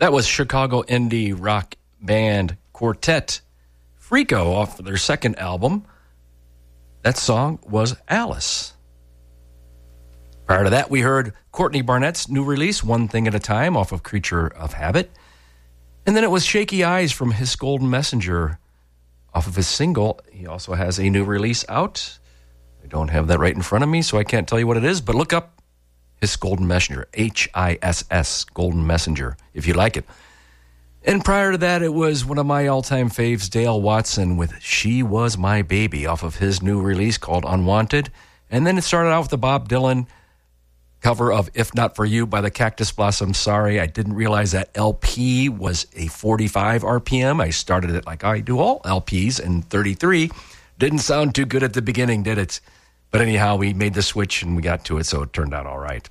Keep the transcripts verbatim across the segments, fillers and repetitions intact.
That was Chicago indie rock band Quartet Freako off of their second album. That song was Alice. Prior to that, we heard Courtney Barnett's new release, One Thing at a Time, off of Creature of Habit. And then it was Shaky Eyes from His Golden Messenger off of his single. He also has a new release out. I don't have that right in front of me, so I can't tell you what it is, but look up His Golden Messenger, H I S S, Golden Messenger, if you like it. And prior to that, it was one of my all-time faves, Dale Watson, with She Was My Baby, off of his new release called Unwanted. And then it started out with the Bob Dylan cover of If Not For You by the Cactus Blossom. Sorry, I didn't realize that L P was a forty-five R P M. I started it like I do all L Ps, and thirty-three. Didn't sound too good at the beginning, did it? But anyhow, we made the switch and we got to it, so it turned out all right.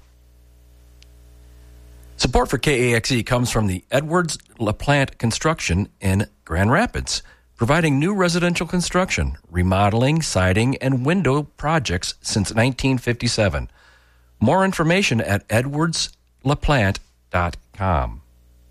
Support for K A X E comes from the Edwards LaPlante Construction in Grand Rapids, providing new residential construction, remodeling, siding, and window projects since nineteen fifty-seven. More information at edwards laplante dot com.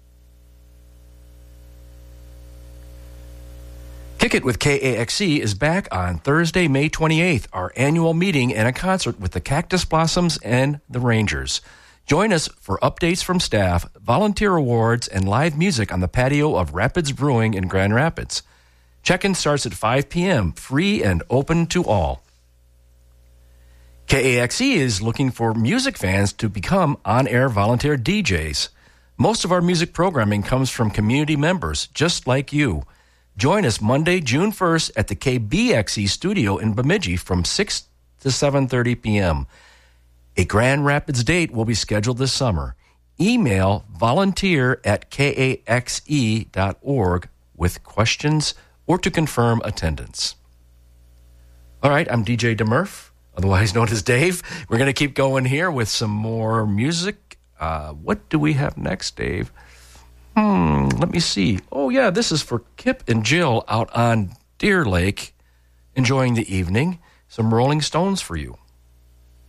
Kick It with K A X E is back on Thursday, May twenty-eighth, our annual meeting and a concert with the Cactus Blossoms and the Rangers. Join us for updates from staff, volunteer awards, and live music on the patio of Rapids Brewing in Grand Rapids. Check-in starts at five p.m., free and open to all. K A X E is looking for music fans to become on-air volunteer D Js. Most of our music programming comes from community members, just like you. Join us Monday, June first at the K B X E studio in Bemidji from six to seven thirty p.m. A Grand Rapids date will be scheduled this summer. Email volunteer at k a x e dot org with questions or to confirm attendance. All right, I'm D J DeMurph, otherwise known as Dave. We're going to keep going here with some more music. Uh, what do we have next, Dave? Hmm, let me see. Oh, yeah, this is for Kip and Jill out on Deer Lake, enjoying the evening. Some Rolling Stones for you.